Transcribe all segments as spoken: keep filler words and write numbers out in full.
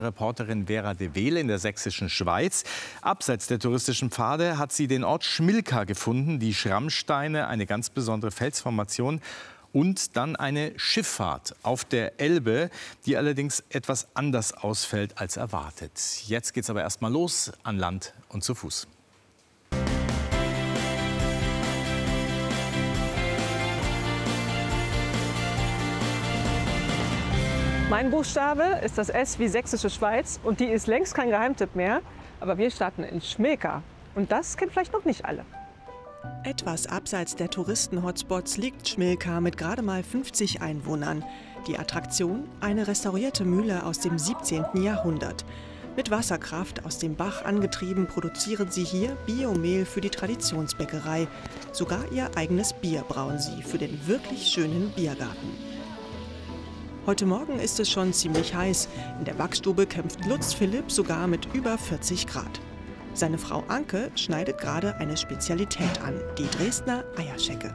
Reporterin Vera de Wehle in der sächsischen Schweiz. Abseits der touristischen Pfade hat sie den Ort Schmilka gefunden, die Schrammsteine, eine ganz besondere Felsformation und dann eine Schifffahrt auf der Elbe, die allerdings etwas anders ausfällt als erwartet. Jetzt geht's aber erst mal los an Land und zu Fuß. Mein Buchstabe ist das S wie Sächsische Schweiz und die ist längst kein Geheimtipp mehr. Aber wir starten in Schmilka und das kennen vielleicht noch nicht alle. Etwas abseits der Touristen-Hotspots liegt Schmilka mit gerade mal fünfzig Einwohnern. Die Attraktion? Eine restaurierte Mühle aus dem siebzehnten Jahrhundert. Mit Wasserkraft aus dem Bach angetrieben produzieren sie hier Biomehl für die Traditionsbäckerei. Sogar ihr eigenes Bier brauen sie für den wirklich schönen Biergarten. Heute Morgen ist es schon ziemlich heiß. In der Backstube kämpft Lutz Philipp sogar mit über vierzig Grad. Seine Frau Anke schneidet gerade eine Spezialität an, die Dresdner Eierschecke.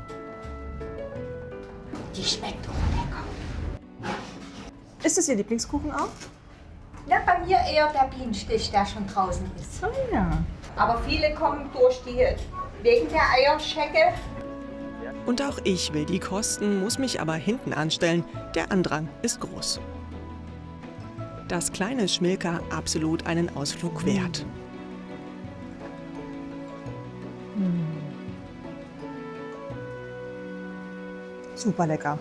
Die schmeckt doch lecker. Ist es Ihr Lieblingskuchen auch? Ja, bei mir eher der Bienenstich, der schon draußen ist. Oh ja. Aber viele kommen durch die, wegen der Eierschecke. Und auch ich will die kosten, muss mich aber hinten anstellen. Der Andrang ist groß. Das kleine Schmilka absolut einen Ausflug wert. Mm. Super lecker.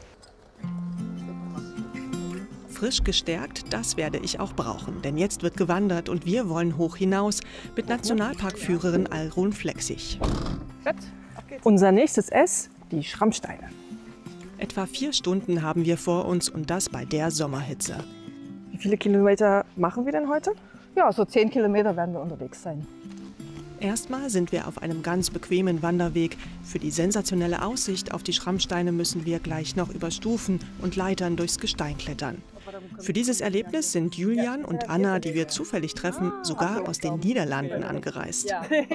Frisch gestärkt, das werde ich auch brauchen. Denn jetzt wird gewandert und wir wollen hoch hinaus mit Nationalparkführerin Alrun Flexig. Unser nächstes S, die Schrammsteine. Etwa vier Stunden haben wir vor uns und das bei der Sommerhitze. Wie viele Kilometer machen wir denn heute? Ja, so zehn Kilometer werden wir unterwegs sein. Erstmal sind wir auf einem ganz bequemen Wanderweg. Für die sensationelle Aussicht auf die Schrammsteine müssen wir gleich noch über Stufen und Leitern durchs Gestein klettern. Für dieses Erlebnis sind Julian und Anna, die wir zufällig treffen, sogar aus den Niederlanden angereist.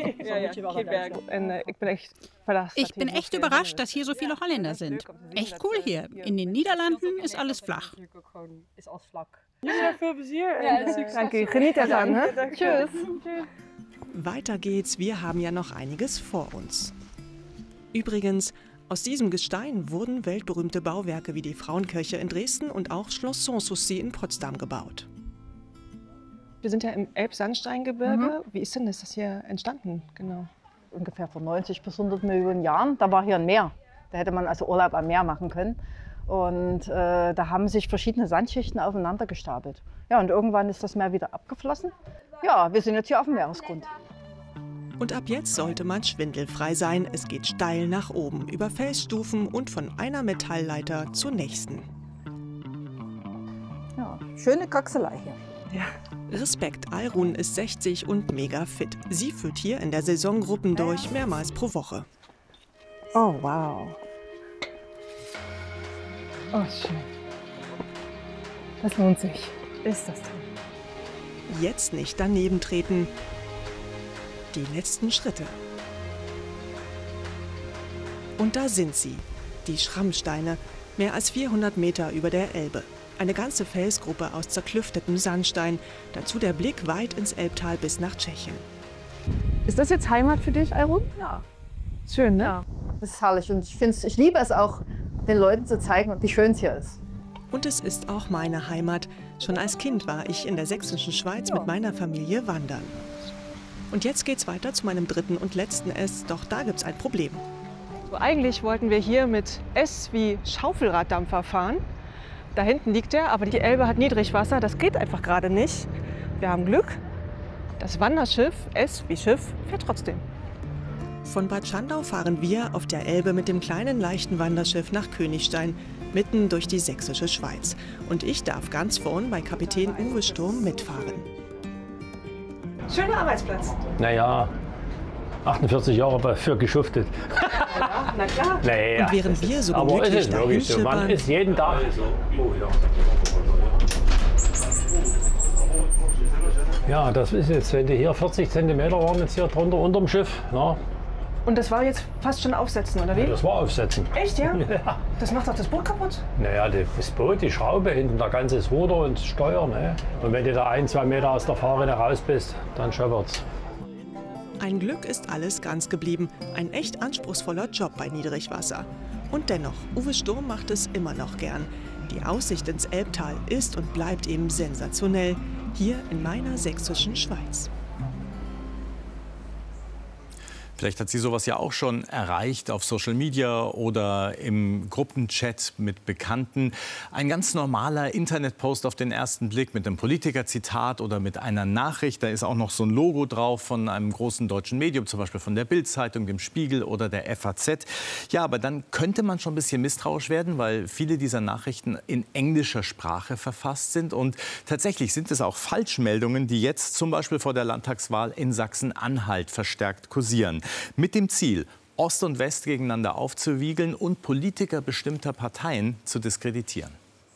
Ich bin echt überrascht, dass hier so viele Holländer sind. Echt cool hier. In den Niederlanden ist alles flach. Ja, viel plezier. Danke, geniet ervan. Ne? Tschüss. Weiter geht's, wir haben ja noch einiges vor uns. Übrigens, aus diesem Gestein wurden weltberühmte Bauwerke wie die Frauenkirche in Dresden und auch Schloss Sanssouci in Potsdam gebaut. Wir sind ja im Elbsandsteingebirge. Mhm. Wie ist denn das hier entstanden? Genau. Ungefähr vor neunzig bis hundert Millionen Jahren, da war hier ein Meer. Da hätte man also Urlaub am Meer machen können. Und äh, da haben sich verschiedene Sandschichten aufeinander gestapelt. Ja, und irgendwann ist das Meer wieder abgeflossen. Ja, wir sind jetzt hier auf dem Meeresgrund. Und ab jetzt sollte man schwindelfrei sein. Es geht steil nach oben, über Felsstufen und von einer Metallleiter zur nächsten. Ja, schöne Kraxelei hier. Ja. Respekt, Alrun ist sechzig und mega fit. Sie führt hier in der Saison Gruppen durch, mehrmals pro Woche. Oh, wow. Oh, schön. Das lohnt sich. Ist das toll. Jetzt nicht daneben treten. Die letzten Schritte. Und da sind sie, die Schrammsteine, mehr als vierhundert Meter über der Elbe. Eine ganze Felsgruppe aus zerklüftetem Sandstein, dazu der Blick weit ins Elbtal bis nach Tschechien. Ist das jetzt Heimat für dich, Alrun? Ja. Schön, ne? Ja. Das ist herrlich und ich, find's, ich liebe es auch, den Leuten zu zeigen, wie schön es hier ist. Und es ist auch meine Heimat. Schon als Kind war ich in der sächsischen Schweiz ja. mit meiner Familie wandern. Und jetzt geht's weiter zu meinem dritten und letzten S, doch da gibt's ein Problem. So, eigentlich wollten wir hier mit S wie Schaufelraddampfer fahren. Da hinten liegt er, aber die Elbe hat Niedrigwasser, das geht einfach gerade nicht. Wir haben Glück. Das Wanderschiff, S wie Schiff, fährt trotzdem. Von Bad Schandau fahren wir auf der Elbe mit dem kleinen leichten Wanderschiff nach Königstein, mitten durch die sächsische Schweiz. Und ich darf ganz vorn bei Kapitän Uwe Sturm mitfahren. Schöner Arbeitsplatz. Naja, achtundvierzig Jahre dafür geschuftet. Ja, na klar. Naja, und während wir so aber gemütlich es ist wirklich so. Man ist jeden Tag. Ja, das ist jetzt, wenn die hier vierzig Zentimeter waren jetzt hier drunter unterm Schiff. Na, Und das war jetzt fast schon Aufsetzen, oder wie? Das war Aufsetzen. Echt, ja? Ja. Das macht doch das Boot kaputt? Naja, das Boot, die Schraube, hinten der ganze Ruder und Steuer. Ne? Und wenn du da ein, zwei Meter aus der Fahrrinne raus bist, dann schöpfert's. Ein Glück ist alles ganz geblieben. Ein echt anspruchsvoller Job bei Niedrigwasser. Und dennoch, Uwe Sturm macht es immer noch gern. Die Aussicht ins Elbtal ist und bleibt eben sensationell. Hier in meiner sächsischen Schweiz. Vielleicht hat sie sowas ja auch schon erreicht auf Social Media oder im Gruppenchat mit Bekannten. Ein ganz normaler Internetpost auf den ersten Blick mit einem Politikerzitat oder mit einer Nachricht. Da ist auch noch so ein Logo drauf von einem großen deutschen Medium, zum Beispiel von der Bild-Zeitung, dem Spiegel oder der F A Z. Ja, aber dann könnte man schon ein bisschen misstrauisch werden, weil viele dieser Nachrichten in englischer Sprache verfasst sind. Und tatsächlich sind es auch Falschmeldungen, die jetzt zum Beispiel vor der Landtagswahl in Sachsen-Anhalt verstärkt kursieren. Mit dem Ziel, Ost und West gegeneinander aufzuwiegeln und Politiker bestimmter Parteien zu diskreditieren.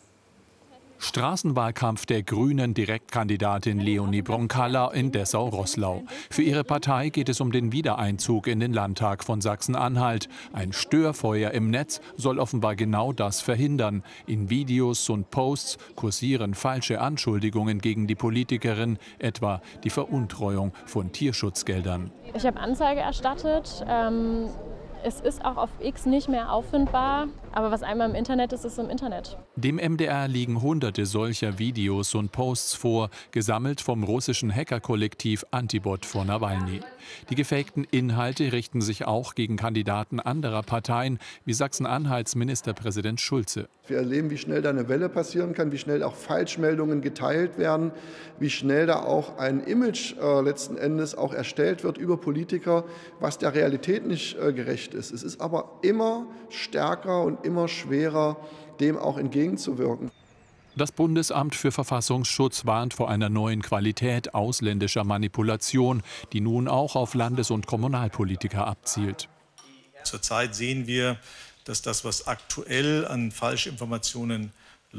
Straßenwahlkampf der grünen Direktkandidatin Leonie Bronkala in Dessau-Roßlau. Für ihre Partei geht es um den Wiedereinzug in den Landtag von Sachsen-Anhalt. Ein Störfeuer im Netz soll offenbar genau das verhindern. In Videos und Posts kursieren falsche Anschuldigungen gegen die Politikerin, etwa die Veruntreuung von Tierschutzgeldern. Ich habe Anzeige erstattet. Ähm Es ist auch auf X nicht mehr auffindbar, aber was einmal im Internet ist, ist im Internet. Dem M D R liegen hunderte solcher Videos und Posts vor, gesammelt vom russischen Hackerkollektiv Antibot vor Nawalny. Die gefakten Inhalte richten sich auch gegen Kandidaten anderer Parteien, wie Sachsen-Anhalts Ministerpräsident Schulze. Wir erleben, wie schnell da eine Welle passieren kann, wie schnell auch Falschmeldungen geteilt werden, wie schnell da auch ein Image äh, letzten Endes auch erstellt wird über Politiker, was der Realität nicht äh, gerecht ist. Es ist aber immer stärker und immer schwerer, dem auch entgegenzuwirken. Das Bundesamt für Verfassungsschutz warnt vor einer neuen Qualität ausländischer Manipulation, die nun auch auf Landes- und Kommunalpolitiker abzielt. Zurzeit sehen wir, dass das, was aktuell an Falschinformationen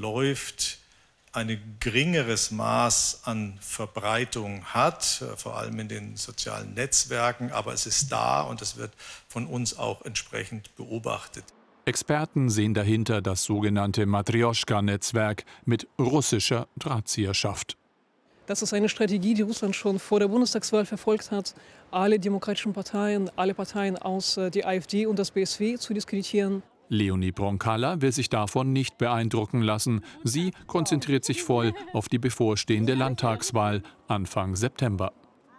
läuft, ein geringeres Maß an Verbreitung hat, vor allem in den sozialen Netzwerken. Aber es ist da und es wird von uns auch entsprechend beobachtet. Experten sehen dahinter das sogenannte Matrjoschka-Netzwerk mit russischer Drahtzieherschaft. Das ist eine Strategie, die Russland schon vor der Bundestagswahl verfolgt hat, alle demokratischen Parteien, alle Parteien außer die AfD und das B S W zu diskreditieren. Leonie Bronkala will sich davon nicht beeindrucken lassen. Sie konzentriert sich voll auf die bevorstehende Landtagswahl Anfang September.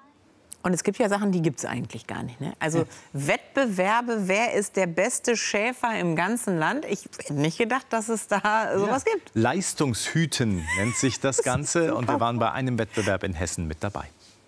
Und es gibt ja Sachen, die gibt es eigentlich gar nicht. Ne? Also Wettbewerbe, wer ist der beste Schäfer im ganzen Land? Ich hätte nicht gedacht, dass es da sowas ja. gibt. Leistungshüten nennt sich das Ganze. Und wir waren bei einem Wettbewerb in Hessen mit dabei.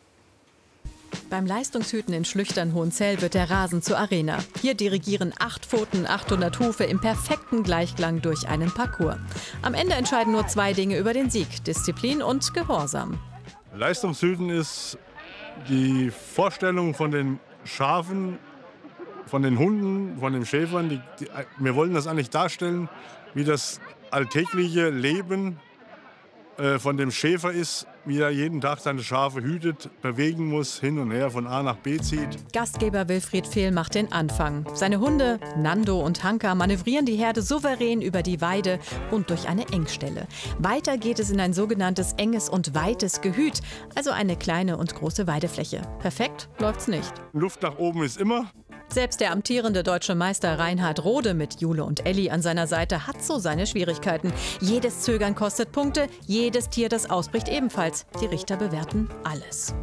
Beim Leistungshüten in Schlüchtern-Hohenzell wird der Rasen zur Arena. Hier dirigieren acht Pfoten, achthundert Hufe im perfekten Gleichklang durch einen Parcours. Am Ende entscheiden nur zwei Dinge über den Sieg: Disziplin und Gehorsam. Leistungshüten ist die Vorstellung von den Schafen, von den Hunden, von den Schäfern. Die, die, wir wollen das eigentlich darstellen, wie das alltägliche Leben äh, von dem Schäfer ist, wie er jeden Tag seine Schafe hütet, bewegen muss, hin und her, von A nach B zieht. Gastgeber Wilfried Fehl macht den Anfang. Seine Hunde, Nando und Hanka, manövrieren die Herde souverän über die Weide und durch eine Engstelle. Weiter geht es in ein sogenanntes enges und weites Gehüt, also eine kleine und große Weidefläche. Perfekt läuft's nicht. Luft nach oben ist immer. Selbst der amtierende deutsche Meister Reinhard Rode mit Jule und Elli an seiner Seite hat so seine Schwierigkeiten. Jedes Zögern kostet Punkte, jedes Tier, das ausbricht, ebenfalls. Die Richter bewerten alles.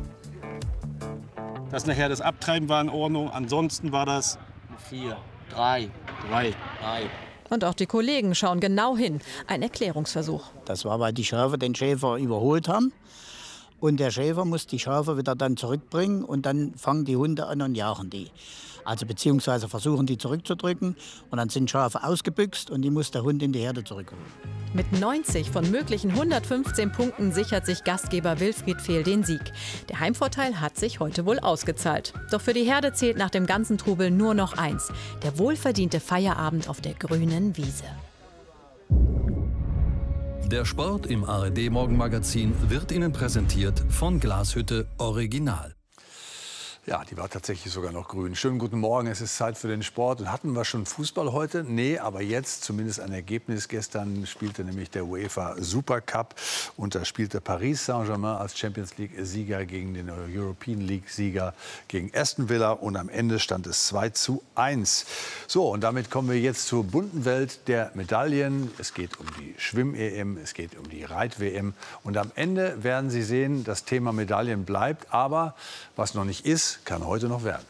Dass nachher das Abtreiben war in Ordnung, ansonsten war das vier, drei, drei, drei. Und auch die Kollegen schauen genau hin. Ein Erklärungsversuch. Das war, weil die Schafe den Schäfer überholt haben. Und der Schäfer muss die Schafe wieder dann zurückbringen und dann fangen die Hunde an und jagen die. Also beziehungsweise versuchen die zurückzudrücken und dann sind Schafe ausgebüxt und die muss der Hund in die Herde zurückholen. Mit neunzig von möglichen hundertfünfzehn Punkten sichert sich Gastgeber Wilfried Fehl den Sieg. Der Heimvorteil hat sich heute wohl ausgezahlt. Doch für die Herde zählt nach dem ganzen Trubel nur noch eins: der wohlverdiente Feierabend auf der grünen Wiese. Der Sport im A R D Morgenmagazin wird Ihnen präsentiert von Glashütte Original. Ja, die war tatsächlich sogar noch grün. Schönen guten Morgen, es ist Zeit für den Sport. Und hatten wir schon Fußball heute? Nee, aber jetzt zumindest ein Ergebnis. Gestern spielte nämlich der UEFA Supercup und da spielte Paris Saint-Germain als Champions League-Sieger gegen den European League-Sieger gegen Aston Villa und am Ende stand es zwei zu eins. So, und damit kommen wir jetzt zur bunten Welt der Medaillen. Es geht um die Schwimm-E M, es geht um die Reit-W M und am Ende werden Sie sehen, das Thema Medaillen bleibt, aber was noch nicht ist, kann heute noch werden.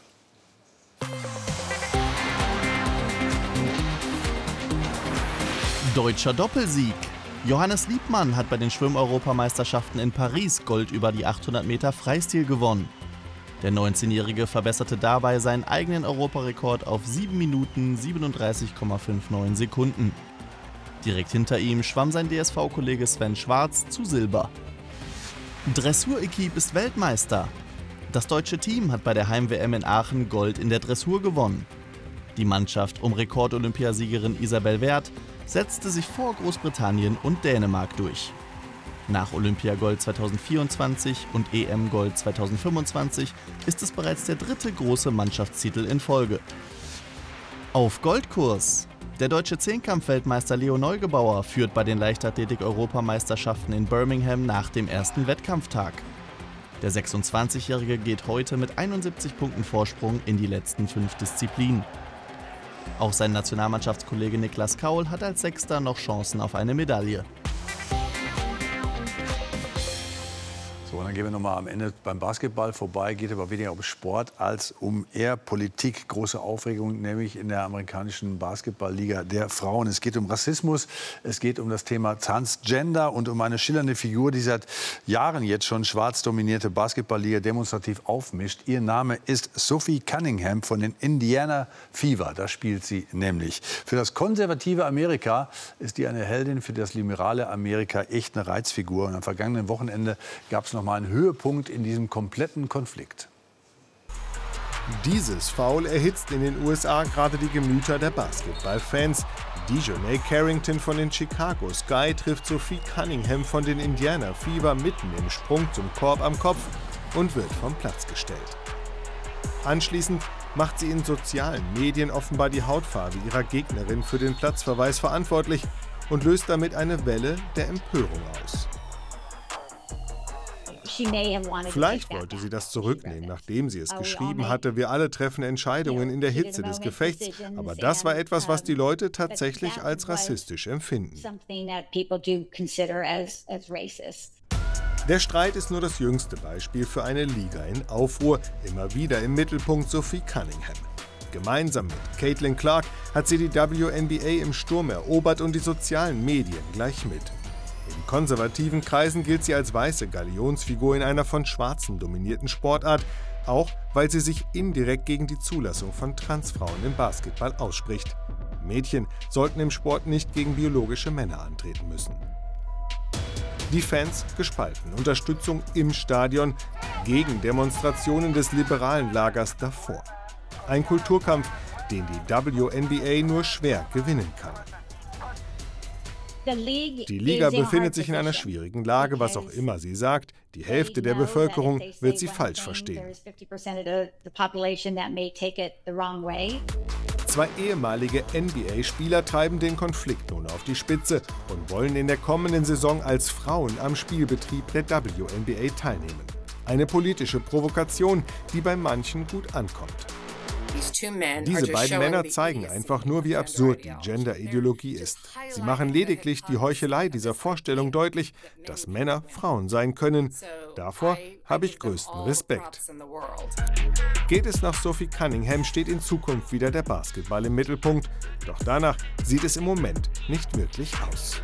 Deutscher Doppelsieg. Johannes Liebmann hat bei den Schwimm-Europameisterschaften in Paris Gold über die achthundert Meter Freistil gewonnen. Der neunzehnjährige verbesserte dabei seinen eigenen Europarekord auf sieben Minuten siebenunddreißig Komma neunundfünfzig Sekunden. Direkt hinter ihm schwamm sein D S V-Kollege Sven Schwarz zu Silber. Dressur-Equipe ist Weltmeister. Das deutsche Team hat bei der Heim-W M in Aachen Gold in der Dressur gewonnen. Die Mannschaft um Rekord-Olympiasiegerin Isabel Werth setzte sich vor Großbritannien und Dänemark durch. Nach Olympiagold zweitausendvierundzwanzig und E M-Gold zweitausendfünfundzwanzig ist es bereits der dritte große Mannschaftstitel in Folge. Auf Goldkurs! Der deutsche Zehnkampf-Weltmeister Leo Neugebauer führt bei den Leichtathletik-Europameisterschaften in Birmingham nach dem ersten Wettkampftag. Der sechsundzwanzigjährige geht heute mit einundsiebzig Punkten Vorsprung in die letzten fünf Disziplinen. Auch sein Nationalmannschaftskollege Niklas Kaul hat als Sechster noch Chancen auf eine Medaille. So, und dann gehen wir noch mal am Ende beim Basketball vorbei. Geht aber weniger um Sport als um eher Politik. Große Aufregung, nämlich in der amerikanischen Basketballliga der Frauen. Es geht um Rassismus, es geht um das Thema Transgender und um eine schillernde Figur, die seit Jahren jetzt schon schwarz dominierte Basketballliga demonstrativ aufmischt. Ihr Name ist Sophie Cunningham von den Indiana Fever. Da spielt sie nämlich. Für das konservative Amerika ist die eine Heldin, für das liberale Amerika echt eine Reizfigur. Und am vergangenen Wochenende gab es noch mal einen Höhepunkt in diesem kompletten Konflikt. Dieses Foul erhitzt in den U S A gerade die Gemüter der Basketballfans. Dejounte Carrington von den Chicago Sky trifft Sophie Cunningham von den Indiana Fever mitten im Sprung zum Korb am Kopf und wird vom Platz gestellt. Anschließend macht sie in sozialen Medien offenbar die Hautfarbe ihrer Gegnerin für den Platzverweis verantwortlich und löst damit eine Welle der Empörung aus. Vielleicht wollte sie das zurücknehmen, nachdem sie es geschrieben hatte. Wir alle treffen Entscheidungen in der Hitze des Gefechts. Aber das war etwas, was die Leute tatsächlich als rassistisch empfinden. Der Streit ist nur das jüngste Beispiel für eine Liga in Aufruhr. Immer wieder im Mittelpunkt Sophie Cunningham. Gemeinsam mit Caitlin Clark hat sie die W N B A im Sturm erobert und die sozialen Medien gleich mit. In konservativen Kreisen gilt sie als weiße Galionsfigur in einer von Schwarzen dominierten Sportart, auch weil sie sich indirekt gegen die Zulassung von Transfrauen im Basketball ausspricht. Mädchen sollten im Sport nicht gegen biologische Männer antreten müssen. Die Fans gespalten, Unterstützung im Stadion gegen Demonstrationen des liberalen Lagers davor. Ein Kulturkampf, den die W N B A nur schwer gewinnen kann. Die Liga befindet sich in einer schwierigen Lage, was auch immer sie sagt. Die Hälfte der Bevölkerung wird sie falsch verstehen. Zwei ehemalige N B A-Spieler treiben den Konflikt nun auf die Spitze und wollen in der kommenden Saison als Frauen am Spielbetrieb der W N B A teilnehmen. Eine politische Provokation, die bei manchen gut ankommt. Diese beiden Männer zeigen einfach nur, wie absurd die Gender-Ideologie ist. Sie machen lediglich die Heuchelei dieser Vorstellung deutlich, dass Männer Frauen sein können. Davor habe ich größten Respekt. Geht es nach Sophie Cunningham, steht in Zukunft wieder der Basketball im Mittelpunkt. Doch danach sieht es im Moment nicht wirklich aus.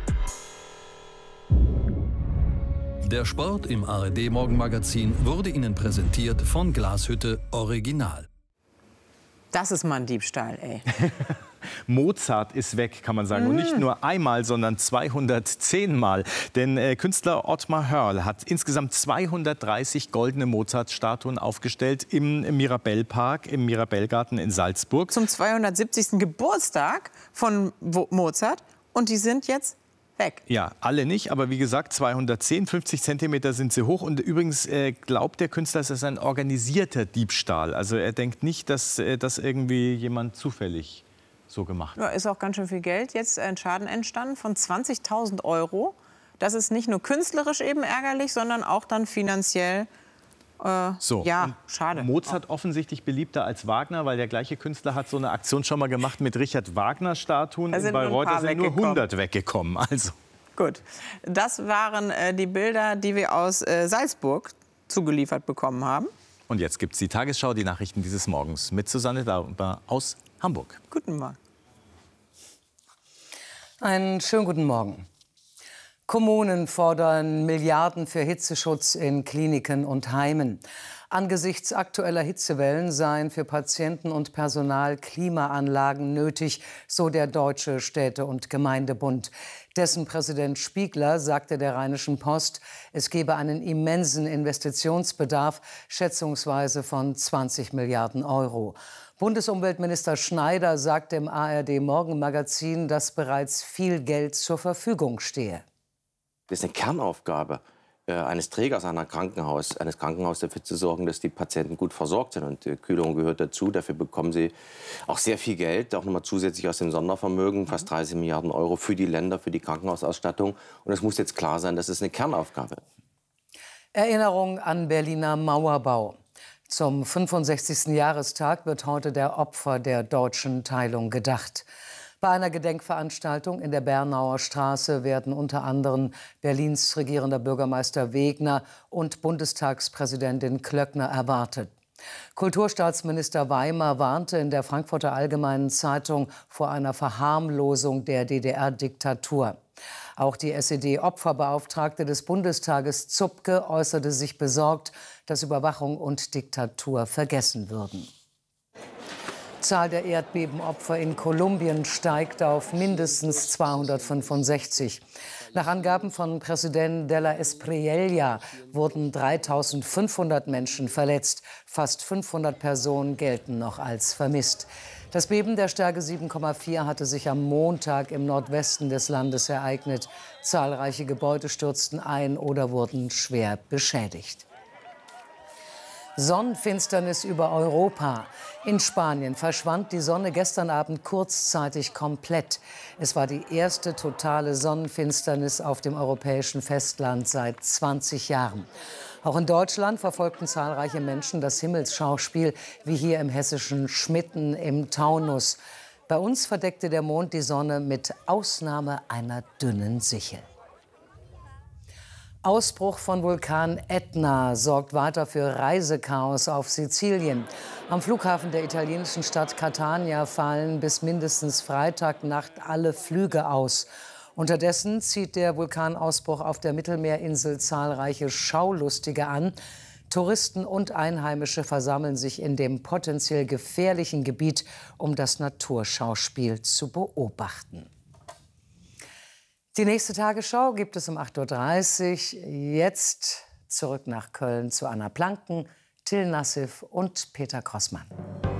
Der Sport im A R D-Morgenmagazin wurde Ihnen präsentiert von Glashütte Original. Das ist mal ein Diebstahl, ey. Mozart ist weg, kann man sagen. Mm. Und nicht nur einmal, sondern zweihundertzehn Mal. Denn äh, Künstler Ottmar Hörl hat insgesamt zweihundertdreißig goldene Mozart-Statuen aufgestellt im, im Mirabellpark, im Mirabellgarten in Salzburg. Zum zweihundertsiebzigsten Geburtstag von Mozart. Und die sind jetzt weg. Ja, alle nicht, aber wie gesagt, zweihundertzehn, fünfzig Zentimeter sind sie hoch. Und übrigens äh, glaubt der Künstler, es ist ein organisierter Diebstahl. Also er denkt nicht, dass äh, das irgendwie jemand zufällig so gemacht hat. Ja, ist auch ganz schön viel Geld. Jetzt ein Schaden entstanden von zwanzigtausend Euro. Das ist nicht nur künstlerisch eben ärgerlich, sondern auch dann finanziell. Äh, so, ja, schade. Mozart offensichtlich beliebter als Wagner, weil der gleiche Künstler hat so eine Aktion schon mal gemacht mit Richard Wagner-Statuen. In Bayreuth sind nur hundert weggekommen. Also. Gut, das waren äh, die Bilder, die wir aus äh, Salzburg zugeliefert bekommen haben. Und jetzt gibt es die Tagesschau, die Nachrichten dieses Morgens mit Susanne Dauber aus Hamburg. Guten Morgen. Einen schönen guten Morgen. Kommunen fordern Milliarden für Hitzeschutz in Kliniken und Heimen. Angesichts aktueller Hitzewellen seien für Patienten und Personal Klimaanlagen nötig, so der Deutsche Städte- und Gemeindebund. Dessen Präsident Spiegler sagte der Rheinischen Post, es gebe einen immensen Investitionsbedarf, schätzungsweise von zwanzig Milliarden Euro. Bundesumweltminister Schneider sagte im A R D-Morgenmagazin, dass bereits viel Geld zur Verfügung stehe. Das ist eine Kernaufgabe äh, eines Trägers einer Krankenhaus, eines Krankenhauses, dafür zu sorgen, dass die Patienten gut versorgt sind. Und äh, Kühlung gehört dazu. Dafür bekommen sie auch sehr viel Geld, auch nochmal zusätzlich aus dem Sondervermögen, fast dreißig Milliarden Euro für die Länder, für die Krankenhausausstattung. Und es muss jetzt klar sein, das ist eine Kernaufgabe. Erinnerung an Berliner Mauerbau. Zum fünfundsechzigsten Jahrestag wird heute der Opfer der deutschen Teilung gedacht. Bei einer Gedenkveranstaltung in der Bernauer Straße werden unter anderem Berlins regierender Bürgermeister Wegner und Bundestagspräsidentin Klöckner erwartet. Kulturstaatsminister Weimar warnte in der Frankfurter Allgemeinen Zeitung vor einer Verharmlosung der D D R-Diktatur. Auch die S E D-Opferbeauftragte des Bundestages Zupke äußerte sich besorgt, dass Überwachung und Diktatur vergessen würden. Die Zahl der Erdbebenopfer in Kolumbien steigt auf mindestens zweihundertfünfundsechzig. Nach Angaben von Präsident de la Espriella wurden dreitausendfünfhundert Menschen verletzt. Fast fünfhundert Personen gelten noch als vermisst. Das Beben der Stärke sieben Komma vier hatte sich am Montag im Nordwesten des Landes ereignet. Zahlreiche Gebäude stürzten ein oder wurden schwer beschädigt. Sonnenfinsternis über Europa. In Spanien verschwand die Sonne gestern Abend kurzzeitig komplett. Es war die erste totale Sonnenfinsternis auf dem europäischen Festland seit zwanzig Jahren. Auch in Deutschland verfolgten zahlreiche Menschen das Himmelsschauspiel, wie hier im hessischen Schmitten im Taunus. Bei uns verdeckte der Mond die Sonne mit Ausnahme einer dünnen Sichel. Ausbruch von Vulkan Etna sorgt weiter für Reisechaos auf Sizilien. Am Flughafen der italienischen Stadt Catania fallen bis mindestens Freitagnacht alle Flüge aus. Unterdessen zieht der Vulkanausbruch auf der Mittelmeerinsel zahlreiche Schaulustige an. Touristen und Einheimische versammeln sich in dem potenziell gefährlichen Gebiet, um das Naturschauspiel zu beobachten. Die nächste Tagesschau gibt es um acht Uhr dreißig. Jetzt zurück nach Köln zu Anna Planken, Till Nassif und Peter Crossmann.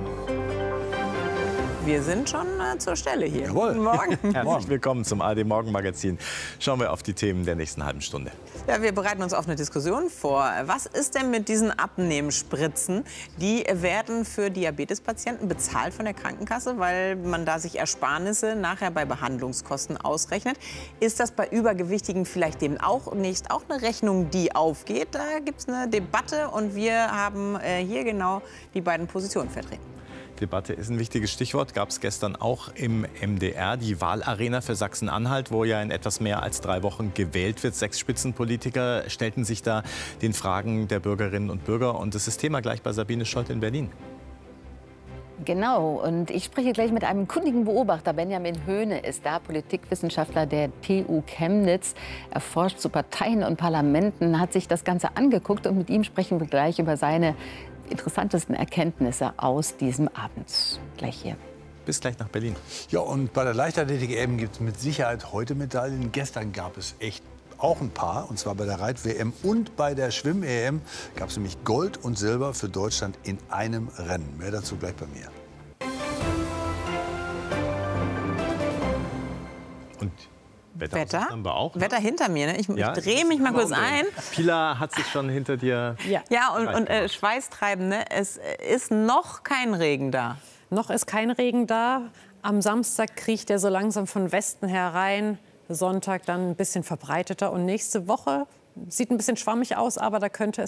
Wir sind schon äh, zur Stelle hier. Jawohl. Guten Morgen. Herzlich willkommen zum A R D-Morgenmagazin. Schauen wir auf die Themen der nächsten halben Stunde. Ja, wir bereiten uns auf eine Diskussion vor. Was ist denn mit diesen Abnehmspritzen? Die werden für Diabetespatienten bezahlt von der Krankenkasse, weil man da sich Ersparnisse nachher bei Behandlungskosten ausrechnet. Ist das bei Übergewichtigen vielleicht dem auch nicht auch eine Rechnung, die aufgeht? Da gibt es eine Debatte und wir haben äh, hier genau die beiden Positionen vertreten. Debatte ist ein wichtiges Stichwort. Gab es gestern auch im M D R, die Wahlarena für Sachsen-Anhalt, wo ja in etwas mehr als drei Wochen gewählt wird. Sechs Spitzenpolitiker stellten sich da den Fragen der Bürgerinnen und Bürger. Und das ist Thema gleich bei Sabine Scholt in Berlin. Genau, und ich spreche gleich mit einem kundigen Beobachter. Benjamin Höhne ist da, Politikwissenschaftler der T U Chemnitz. Er forscht zu Parteien und Parlamenten, hat sich das Ganze angeguckt. Und mit ihm sprechen wir gleich über seine interessantesten Erkenntnisse aus diesem Abend. Gleich hier. Bis gleich nach Berlin. Ja, und bei der Leichtathletik-E M gibt es mit Sicherheit heute Medaillen. Gestern gab es echt auch ein paar, und zwar bei der Reit-W M und bei der Schwimm-E M gab es nämlich Gold und Silber für Deutschland in einem Rennen. Mehr dazu gleich bei mir. Und Wetter, Wetter, haben wir auch, ne? Wetter hinter mir. Ne? Ich, Ja, ich drehe mich mal kurz sehen. ein. Pila hat sich schon hinter dir. Ja, ja und, und äh, schweißtreibend. Ne? Es ist noch kein Regen da. Noch ist kein Regen da. Am Samstag kriecht er so langsam von Westen herein. Sonntag dann ein bisschen verbreiteter. Und nächste Woche sieht ein bisschen schwammig aus, aber da könnte es